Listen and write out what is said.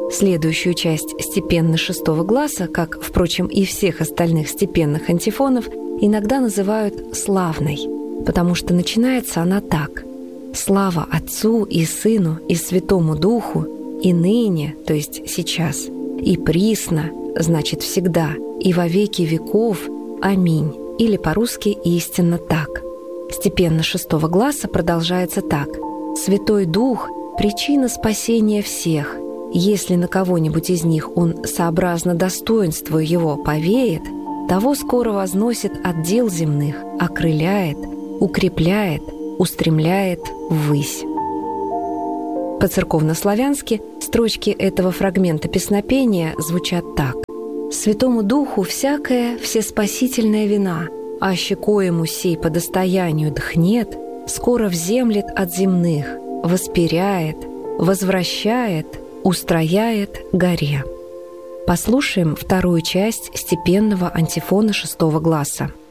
Следующую часть степенно шестого гласа, как, впрочем, и всех остальных степенных антифонов, иногда называют «славной», потому что начинается она так: «Слава Отцу и Сыну и Святому Духу, и ныне, то есть сейчас, и присно, значит всегда, и во веки веков. Аминь». Или по-русски истинно так. Степенно шестого гласа продолжается так: «Святой Дух – причина спасения всех. Если на кого-нибудь из них он, сообразно достоинству его, повеет, того скоро возносит от дел земных, окрыляет, укрепляет, устремляет ввысь». По-церковнославянски строчки этого фрагмента песнопения звучат так: «Святому Духу всякая всеспасительная вина, аще коему сей по достоянию дхнет, скоро вземлет от земных, воспиряет, возвращает, устрояет горе». Послушаем вторую часть степенного антифона шестого гласа.